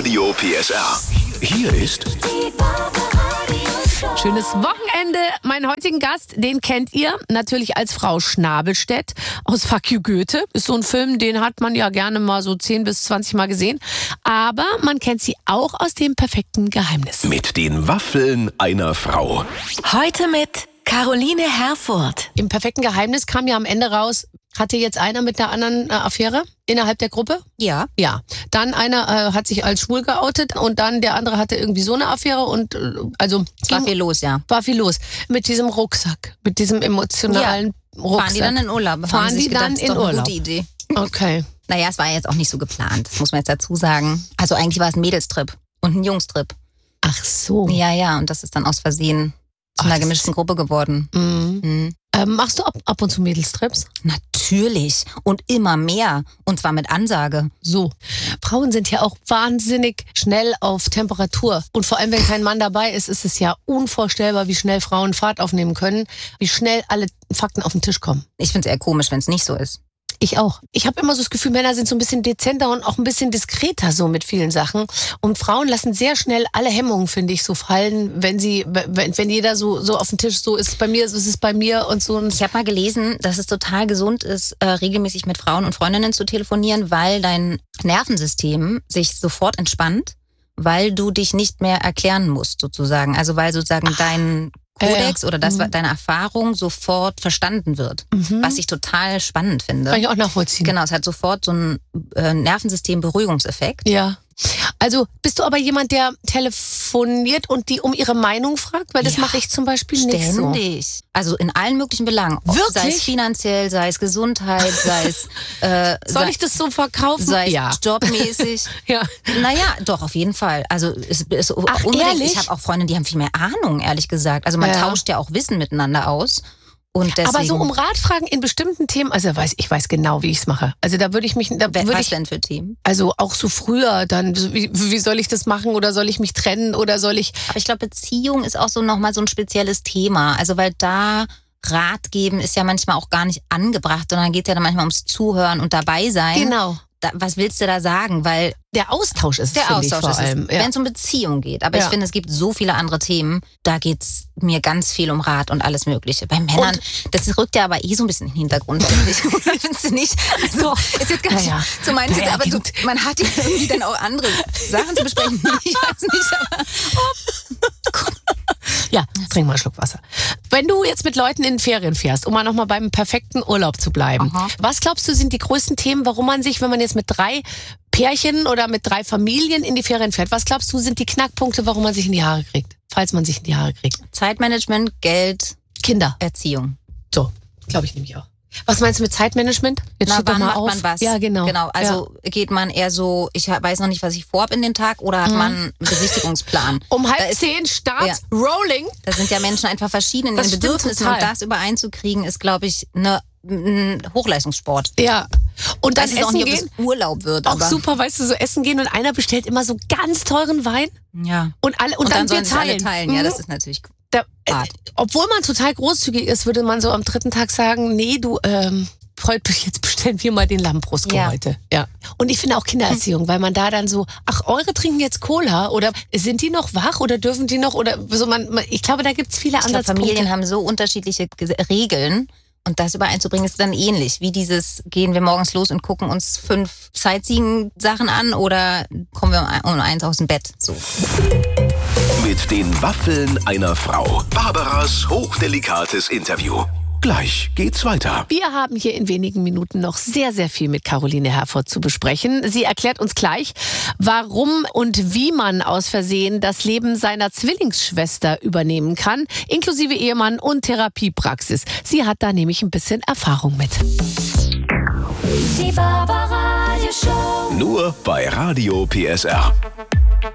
Radio PSR. Hier ist Schönes Wochenende. Meinen heutigen Gast, den kennt ihr natürlich als Frau Schnabelstedt aus Fuck You Goethe. Ist so ein Film, den hat man ja gerne mal so 10 bis 20 Mal gesehen. Aber man kennt sie auch aus dem perfekten Geheimnis. mit den Waffeln einer Frau. Heute mit Caroline Herfurth. Im perfekten Geheimnis kam ja am Ende raus, hatte jetzt einer mit einer anderen Affäre innerhalb der Gruppe? Ja. Ja. Dann einer hat sich als schwul geoutet und dann der andere hatte irgendwie so eine Affäre und also War viel los, ja. war viel los. Mit diesem Rucksack, mit diesem emotionalen Rucksack. Fahren die dann in Urlaub? Fahren Haben sie sich die dann gedacht, das ist in doch eine Urlaub? gute Idee. Okay. Naja, es war jetzt auch nicht so geplant, das muss man jetzt dazu sagen. Also eigentlich war es ein Mädelstrip und ein Jungstrip. Ach so. Ja, und das ist dann aus Versehen zu einer gemischten Gruppe geworden. Mhm. Machst du ab und zu Mädelstrips? Natürlich. Und immer mehr. Und zwar mit Ansage. So. Frauen sind ja auch wahnsinnig schnell auf Temperatur. Und vor allem, wenn kein Mann dabei ist, ist es ja unvorstellbar, wie schnell Frauen Fahrt aufnehmen können, wie schnell alle Fakten auf den Tisch kommen. Ich finde es eher komisch, wenn es nicht so ist. Ich auch. Ich habe immer so das Gefühl, Männer sind so ein bisschen dezenter und auch ein bisschen diskreter so mit vielen Sachen. Und Frauen lassen sehr schnell alle Hemmungen, finde ich, so fallen, wenn jeder so auf dem Tisch so ist. Bei mir ist es bei mir und so. Ich habe mal gelesen, dass es total gesund ist, regelmäßig mit Frauen und Freundinnen zu telefonieren, weil dein Nervensystem sich sofort entspannt, weil du dich nicht mehr erklären musst, sozusagen. Also weil sozusagen dein Kodex oder das, deine Erfahrung sofort verstanden wird. Was ich total spannend finde. Kann ich auch nachvollziehen. Genau, es hat sofort so einen Nervensystem-Beruhigungseffekt. Ja. Also bist du aber jemand, der telefoniert und die um ihre Meinung fragt? Weil das Ja. mache ich zum Beispiel nicht so. Ständig. Also in allen möglichen Belangen. Wirklich? Sei es finanziell, sei es Gesundheit, sei es Soll ich das so verkaufen? sei es Ja. jobmäßig. Ja. Naja, doch, auf jeden Fall. Also es ist unbedingt. ehrlich? Ich habe auch Freunde, die haben viel mehr Ahnung, ehrlich gesagt. Also man Ja. tauscht ja auch Wissen miteinander aus. Und deswegen, Aber so um Ratfragen in bestimmten Themen, also ich weiß genau, wie ich es mache. Also da würde ich mich, was denn für Themen? also auch so früher dann, so wie soll ich das machen oder soll ich mich trennen oder soll ich, Aber ich glaube, Beziehung ist auch so nochmal so ein spezielles Thema. Also weil da Rat geben ist ja manchmal auch gar nicht angebracht, sondern geht ja dann manchmal ums Zuhören und dabei sein. genau. Was willst du da sagen? Weil Der Austausch ist es, der finde ich, Austausch vor allem. ist, wenn es um Beziehung geht. Aber Ja. ich finde, es gibt so viele andere Themen, da geht's mir ganz viel um Rat und alles Mögliche. Bei Männern, das rückt ja aber so ein bisschen in den Hintergrund, finde ich. Findest du nicht? Also, ist jetzt gar nicht Naja. so meins, Naja, aber gut. man hat ja irgendwie dann auch andere Sachen zu besprechen. Ich weiß nicht, aber Ja, trink mal einen Schluck Wasser. Wenn du jetzt mit Leuten in Ferien fährst, um mal nochmal beim perfekten Urlaub zu bleiben, Aha. was glaubst du, sind die größten Themen, warum man sich, wenn man jetzt mit 3 Pärchen oder mit 3 Familien in die Ferien fährt, was glaubst du, sind die Knackpunkte, warum man sich in die Haare kriegt? Falls man sich in die Haare kriegt. Zeitmanagement, Geld, Kinder. Erziehung. So, glaube ich nämlich auch. Was meinst du mit Zeitmanagement? Jetzt steht doch wann mal macht auf. man was? Ja, genau. Also geht man eher so, ich weiß noch nicht, was ich vorhab in den Tag, oder hat man einen Besichtigungsplan? Um Da 9:30 Start, Ja. Rolling. Da sind ja Menschen einfach verschieden in Das ihren stimmt Bedürfnissen total. und das übereinzukriegen ist, glaube ich, ein Hochleistungssport. Ja. Und dann Das ist auch essen nicht, ob gehen. es Urlaub wird. Auch aber super, weißt du, so essen gehen und einer bestellt immer so ganz teuren Wein Ja. und dann sollen wir sich alle teilen. teilen. Ja, Mhm. das ist natürlich Da, hart. obwohl man total großzügig ist, würde man so am 3. Tag sagen, nee, du, heute jetzt bestellen wir mal den Lambrusco Ja. heute. Ja. Und ich finde auch Kindererziehung, weil man da dann so, ach, eure trinken jetzt Cola oder sind die noch wach oder dürfen die noch oder so, ich glaube, da gibt's viele Ich glaube, Ansatzpunkte. Familien haben so unterschiedliche Regeln. Und das übereinzubringen ist dann ähnlich. Wie dieses, gehen wir morgens los und gucken uns 5 Sightseeing-Sachen an oder kommen wir um 1 aus dem Bett? So. Mit den Waffeln einer Frau. Barbaras hochdelikates Interview. Gleich geht's weiter. Wir haben hier in wenigen Minuten noch sehr, sehr viel mit Caroline Herfurth zu besprechen. Sie erklärt uns gleich, warum und wie man aus Versehen das Leben seiner Zwillingsschwester übernehmen kann, inklusive Ehemann und Therapiepraxis. Sie hat da nämlich ein bisschen Erfahrung mit. Die Barbara Radio Show. Nur bei Radio PSR.